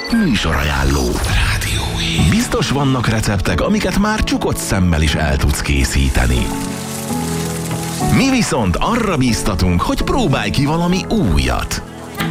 Műsorajánló. Rádió Híd. Biztos vannak receptek, amiket már csukott szemmel is el tudsz készíteni. Mi viszont arra bíztatunk, hogy próbálj ki valami újat.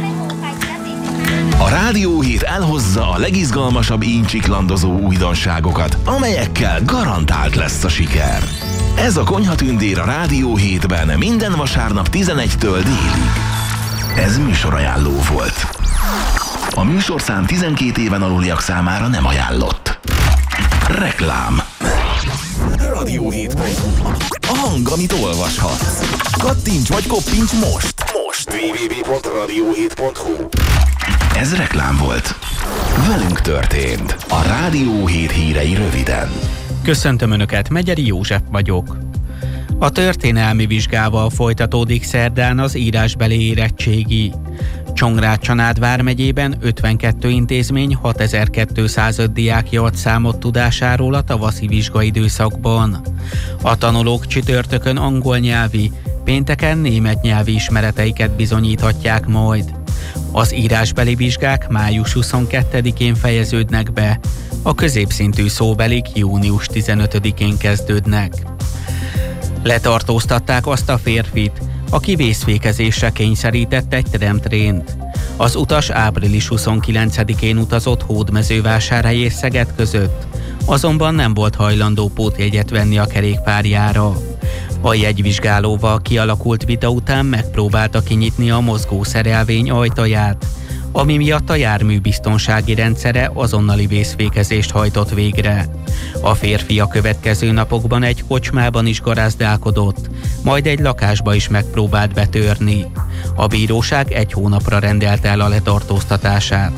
A Rádió Híd elhozza a legizgalmasabb íncsiklandozó újdonságokat, amelyekkel garantált lesz a siker. Ez a Konyhatündér a Rádió Hídben minden vasárnap 11-től délig. Ez műsorajánló volt. A műsorszám 12 éven aluliak számára nem ajánlott. Reklám. Rádióhíd.hu. A hang, amit olvashatsz. Kattints vagy koppints most. www.radiohid.hu. Ez reklám volt. Velünk történt. A Rádió Híd hírei röviden. Köszöntöm Önöket, Megyeri József vagyok. A történelmi vizsgával folytatódik szerdán az írásbeli érettségi. Csongrád-Csanád vármegyében 52 intézmény 6205 diákja ad számot tudásáról a tavaszi vizsgaidőszakban. A tanulók csütörtökön angol nyelvi, pénteken német nyelvi ismereteiket bizonyíthatják majd. Az írásbeli vizsgák május 22-én fejeződnek be, a középszintű szóbelik június 15-én kezdődnek. Letartóztatták azt a férfit, aki vészfékezésre kényszerített egy tramtrént. Az utas április 29-én utazott Hódmezővásárhely és Szeged között, azonban nem volt hajlandó pótjegyet venni a kerékpárjára. A jegyvizsgálóval kialakult vita után megpróbálta kinyitni a mozgószerelvény ajtaját, ami miatt a jármű biztonsági rendszere azonnali vészfékezést hajtott végre. A férfi a következő napokban egy kocsmában is garázdálkodott, majd egy lakásba is megpróbált betörni. A bíróság 1 hónapra rendelte el a letartóztatását.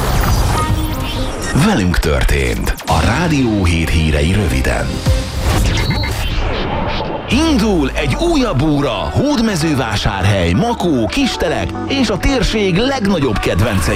Velünk történt. A Rádió Híd hírei röviden. Indul egy újabb óra Hódmezővásárhely, Makó, Kistelek és a térség legnagyobb kedvencei